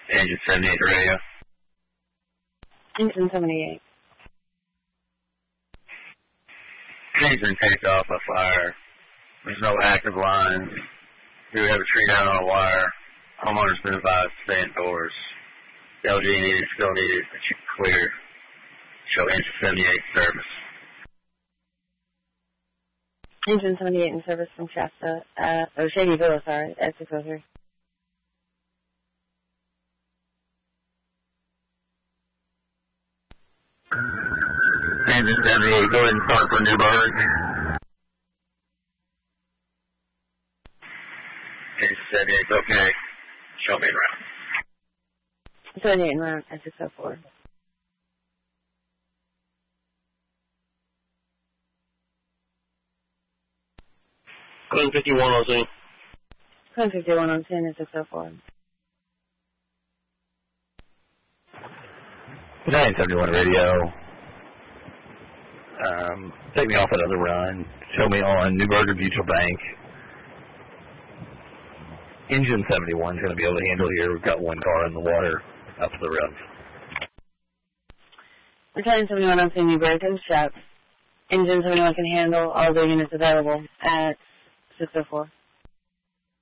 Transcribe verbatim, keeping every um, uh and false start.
Engine seventy-eight radio. Engine seventy-eight. Engine takes off by fire. There's no active lines. We have a tree down on a wire. Homeowners been advised to stay indoors. L G needed, still needed, but you clear. Show engine seventy-eight service. Engine seventy-eight in service from Shasta, uh, or Shady Villa, sorry, at six oh three. Engine seventy-eight, go ahead and start for Newburgh. Engine seventy-eight, okay. Show me around. seventy-eight and round at six oh four. Clean fifty-one on scene. Clean fifty-one on scene at six oh four. nine seventy-one radio. Um, take me off another run. Show me on Newburgh Mutual Bank. Engine seventy-one is going to be able to handle here. We've got one car in the water up to the roof. Battalion seventy-one on scene, Newburgh, and shop. Engine seventy-one can handle all the units available at six oh four.